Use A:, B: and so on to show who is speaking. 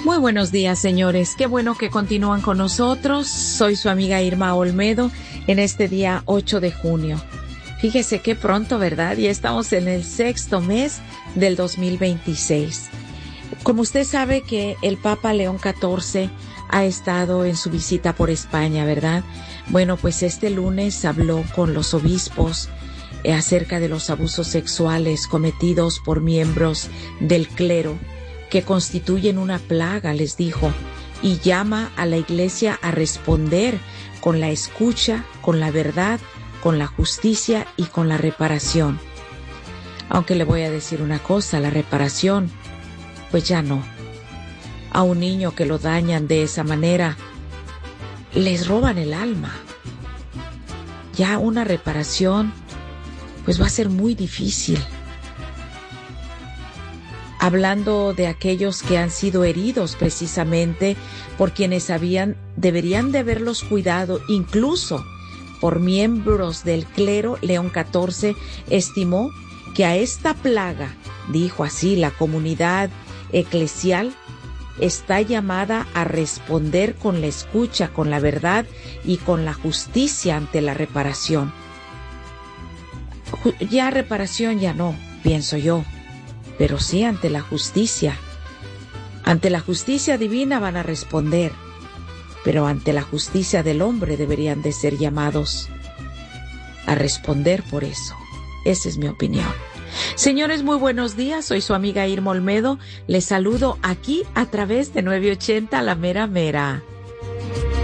A: Muy buenos días, señores. Qué bueno que continúan con nosotros. Soy su amiga Irma Olmedo en este día 8 de junio. Fíjese qué pronto, ¿verdad? Ya estamos en el 6º mes del 2026. Como usted sabe que el Papa León XIV ha estado en su visita por España, ¿verdad? Bueno, pues este lunes habló con los obispos acerca de los abusos sexuales cometidos por miembros del clero que constituyen una plaga, les dijo, y llama a la Iglesia a responder con la escucha, con la verdad, con la justicia y con la reparación. Aunque le voy a decir una cosa, la reparación, pues ya no. A un niño que lo dañan de esa manera, les roban el alma. Ya una reparación, pues va a ser muy difícil. Hablando de aquellos que han sido heridos precisamente por quienes deberían de haberlos cuidado, incluso por miembros del clero, León XIV estimó que a esta plaga, dijo así, la comunidad eclesial está llamada a responder con la escucha, con la verdad y con la justicia ante la reparación. Ya reparación ya no, pienso yo, pero sí ante la justicia. Ante la justicia divina van a responder, pero ante la justicia del hombre deberían de ser llamados a responder por eso. Esa es mi opinión. Señores, muy buenos días. Soy su amiga Irma Olmedo. Les saludo aquí a través de 980 La Mera Mera.